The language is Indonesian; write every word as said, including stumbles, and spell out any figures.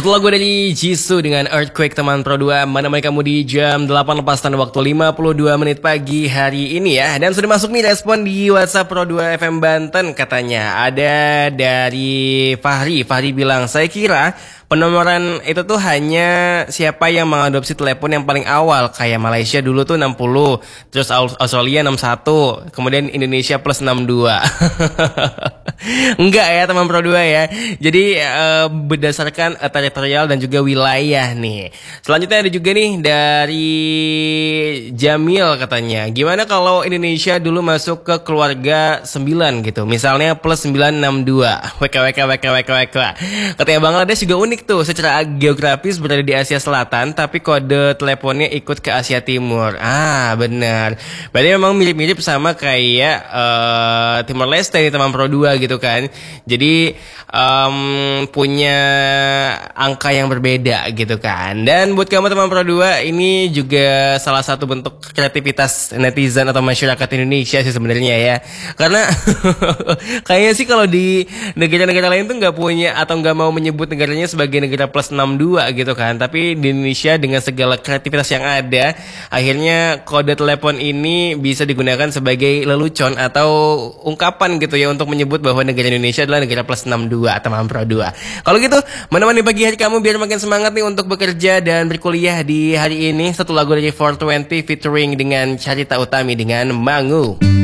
Satu lagu dari Jisoo dengan Earthquake teman Pro dua menemani kamu di jam delapan lepas tanda waktu lima puluh dua menit pagi hari ini ya. Dan sudah masuk nih respon di WhatsApp Pro dua F M Banten katanya. Ada dari Fahri. Fahri bilang, saya kira penomoran itu tuh hanya siapa yang mengadopsi telepon yang paling awal. Kayak Malaysia dulu tuh enam puluh, terus Australia enam puluh satu, kemudian Indonesia plus enam puluh dua. Enggak ya teman Pro dua ya. Jadi uh, berdasarkan uh, teritorial dan juga wilayah nih. Selanjutnya ada juga nih dari Jamil katanya, gimana kalau Indonesia dulu masuk ke keluarga sembilan gitu, misalnya plus sembilan enam dua. W K W K W K W K W K. Katanya Bangladesh juga unik tuh, secara geografis berada di Asia Selatan tapi kode teleponnya ikut ke Asia Timur. Ah benar, berarti memang mirip-mirip sama kayak uh, Timor Leste nih teman Pro dua gitu kan. Jadi um, punya angka yang berbeda gitu kan. Dan buat kamu teman Pro dua, ini juga salah satu bentuk kreativitas netizen atau masyarakat Indonesia sih sebenarnya ya. Karena kayaknya sih kalau di negara-negara lain tuh nggak punya atau nggak mau menyebut negaranya sebagai negara plus enam puluh dua gitu kan. Tapi di Indonesia dengan segala kreativitas yang ada, akhirnya kode telepon ini bisa digunakan sebagai lelucon atau ungkapan gitu ya untuk menyebut bahwa negara Indonesia adalah negara plus enam puluh dua teman Pro dua. Kalau gitu menemani pagi hari kamu biar makin semangat nih untuk bekerja dan berkuliah di hari ini. Satu lagu dari four twenty featuring dengan Carita Utami dengan Mangu.